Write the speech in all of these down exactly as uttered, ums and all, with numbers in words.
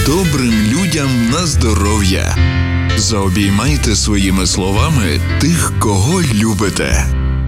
Добрим людям на здоров'я. Заобіймайте своїми словами тих, кого любите.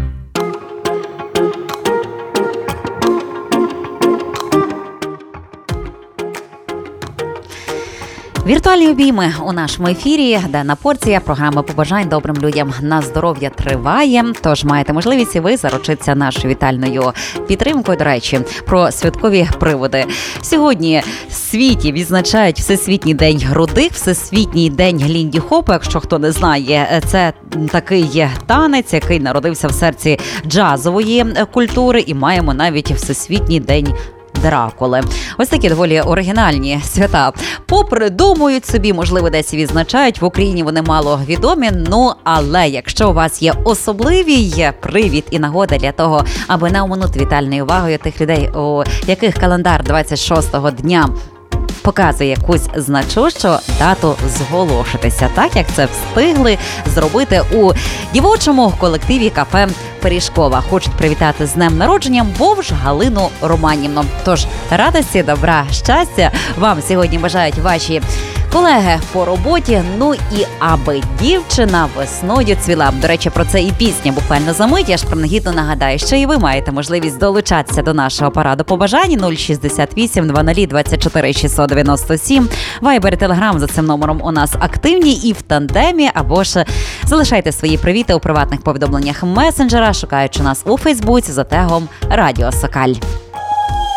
Віртуальні обійми у нашому ефірі. Денна порція програми побажань добрим людям на здоров'я триває. Тож маєте можливість і ви заручитися нашою вітальною підтримкою. До речі, про святкові приводи. Сьогодні в світі відзначають Всесвітній день грудих, Всесвітній день лінді-хопу. Якщо хто не знає, це такий танець, який народився в серці джазової культури, і маємо навіть Всесвітній день Дракули. Ось такі доволі оригінальні свята попридумують собі, можливо, десь відзначають. В Україні вони мало відомі, ну, але якщо у вас є особливий привід і нагода для того, аби не оминути вітальною увагою тих людей, у яких календар двадцять шостого дня показує якусь значущу дату, зголошитися, так як це встигли зробити у дівочому колективі кафе Пиріжкова. Хочуть привітати з днем народження Вовж Галину Романівну. Тож радості, добра, щастя вам сьогодні бажають ваші колеги по роботі, ну і аби дівчина весною цвіла. До речі, про це і пісня буквально за мить. Я ж принагідно нагадаю, що і ви маєте можливість долучатися до нашого параду побажань. нуль шістдесят вісім двадцять двадцять чотири шістсот дев'яносто сім. Вайбер і Телеграм за цим номером у нас активні і в тандемі, або ж залишайте свої привіти у приватних повідомленнях месенджера, шукаючи нас у Фейсбуці за тегом Радіо Сокаль.